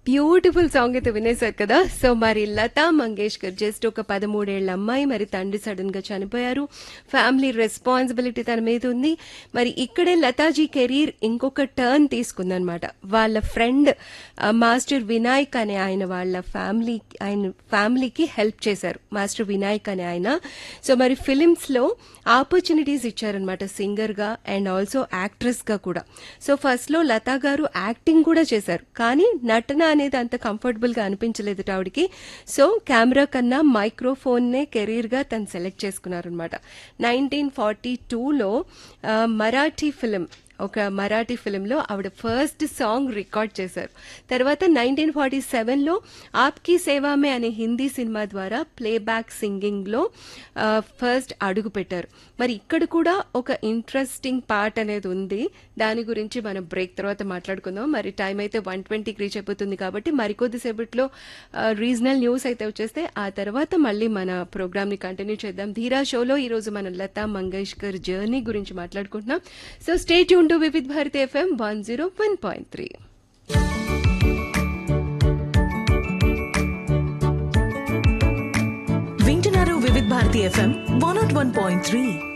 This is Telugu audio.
బ్యూటిఫుల్ సాంగ్ అయితే వినేశారు కదా. సో మరి లతా మంగేష్కర్ జస్ట్ ఒక 13 ఏళ్ల అమ్మాయి, మరి తండ్రి సడన్ గా చనిపోయారు. ఫ్యామిలీ రెస్పాన్సిబిలిటీ తన మీద ఉంది. మరి ఇక్కడే లతాజీ కెరీర్ ఇంకొక టర్న్ తీసుకుందనమాట. వాళ్ళ ఫ్రెండ్ మాస్టర్ వినాయక్ అనే ఆయన ఆయన ఫ్యామిలీకి హెల్ప్ చేశారు. మాస్టర్ వినాయక్ అనే ఆయన. సో మరి ఫిలిమ్స్ లో ఆపర్చునిటీస్ ఇచ్చారనమాట, సింగర్ గా అండ్ ఆల్సో యాక్ట్రెస్ గా కూడా. సో ఫస్ట్ లో లతా గారు యాక్టింగ్ కూడా చేశారు, కానీ నటన అనేది అంత కంఫర్టబుల్ గా అనిపించలేదు ఆవిడకి. సో కెమెరా కన్నా మైక్రోఫోన్ నే కెరీర్ గా తను సెలెక్ట్ చేసుకున్నారనమాట. 1942లో మరాఠీ ఫిలింలో ఆవిడ ఫస్ట్ సాంగ్ రికార్డ్ చేశారు. తర్వాత 1947లో ఆప్కీ సేవామే అనే హిందీ సినిమా ద్వారా ప్లేబ్యాక్ సింగింగ్ లో ఫస్ట్ అడుగు పెట్టారు. మరి ఇక్కడ కూడా ఒక ఇంట్రెస్టింగ్ పార్ట్ అనేది ఉంది. దాని గురించి మనం బ్రేక్ తర్వాత మాట్లాడుకుందాం. మరి టైం అయితే 1:20కి రీచ్ అయిపోతుంది కాబట్టి మరికొద్దిసేపట్లో రీజనల్ న్యూస్ అయితే వచ్చేస్తే ఆ తర్వాత మళ్ళీ మన ప్రోగ్రామ్ ని కంటిన్యూ చేద్దాం. ధీరా షోలో ఈ రోజు మనం లతా మంగేష్కర్ జర్నీ గురించి మాట్లాడుకుంటున్నాం. So stay tune to Vividh Bharati FM 101.3. వింటున్నారు వివిధ్ భారతి FM 101.3.